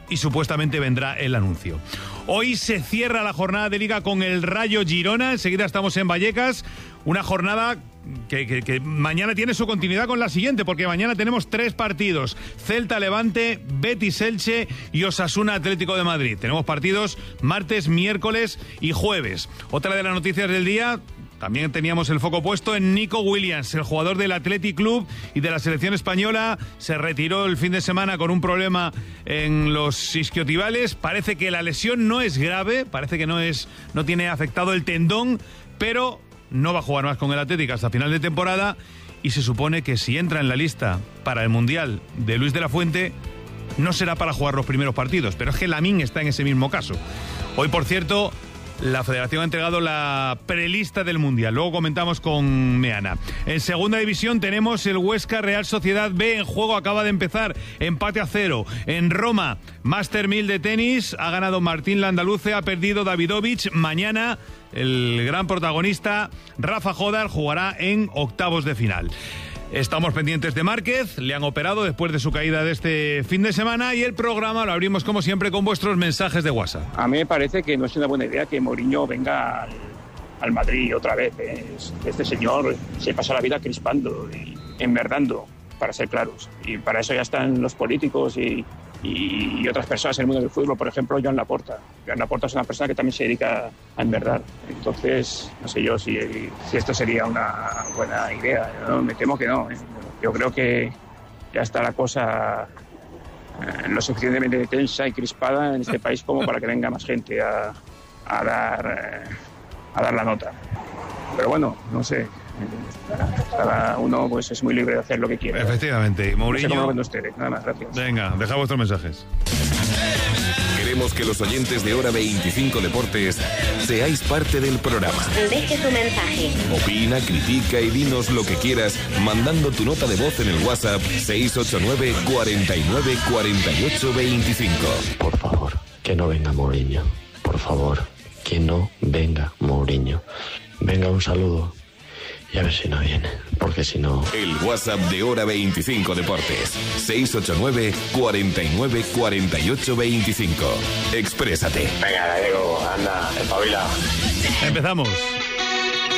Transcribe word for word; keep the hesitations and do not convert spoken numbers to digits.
y supuestamente vendrá el anuncio. Hoy se cierra la jornada de Liga con el Rayo Girona, enseguida estamos en Vallecas, una jornada que, que, que mañana tiene su continuidad con la siguiente, porque mañana tenemos tres partidos: Celta Levante, Betis Elche y Osasuna Atlético de Madrid. Tenemos partidos martes, miércoles y jueves. Otra de las noticias del día: también teníamos el foco puesto en Nico Williams, el jugador del Athletic Club y de la selección española. Se retiró el fin de semana con un problema en los isquiotibiales. Parece que la lesión no es grave, parece que no es, no tiene afectado el tendón, pero no va a jugar más con el Athletic hasta final de temporada, y se supone que si entra en la lista para el Mundial de Luis de la Fuente, no será para jugar los primeros partidos, pero es que Lamine está en ese mismo caso. Hoy, por cierto, la Federación ha entregado la prelista del Mundial. Luego comentamos con Meana. En segunda división tenemos el Huesca Real Sociedad B en juego. Acaba de empezar, empate a cero. En Roma, Master mil de tenis. Ha ganado Martín Landaluce, ha perdido Davidovich. Mañana el gran protagonista, Rafa Jodar, jugará en octavos de final. Estamos pendientes de Márquez, le han operado después de su caída de este fin de semana, y el programa lo abrimos como siempre con vuestros mensajes de WhatsApp. A mí me parece que no es una buena idea que Mourinho venga al, al Madrid otra vez. Este señor se pasa la vida crispando y enmerdando, para ser claros, y para eso ya están los políticos y, y, y otras personas en el mundo del fútbol. Por ejemplo, Joan Laporta. Joan Laporta es una persona que también se dedica a enmerdar. Entonces, no sé yo si, si esto sería una buena idea, ¿no? Me temo que no, ¿eh? Yo creo que ya está la cosa eh, lo suficientemente tensa y crispada en este país como para que venga más gente a, a dar eh, a dar la nota. Pero bueno, no sé, cada uno pues es muy libre de hacer lo que quiera. Efectivamente, Mourinho. No sé cómo lo ven ustedes. Nada más, gracias. Venga, deja vuestros mensajes. Queremos que los oyentes de Hora veinticinco Deportes seáis parte del programa. Deje su mensaje. Opina, critica y dinos lo que quieras mandando tu nota de voz en el WhatsApp seis ocho nueve, cuarenta y nueve, cuarenta y ocho, veinticinco. Por favor, que no venga Mourinho. Por favor, que no venga Mourinho. Venga, un saludo. Y a ver si no viene, porque si no... El WhatsApp de Hora veinticinco Deportes. seis ocho nueve, cuarenta y nueve, cuarenta y ocho, veinticinco. Exprésate. Venga, Gallego, anda, espabila. Empezamos.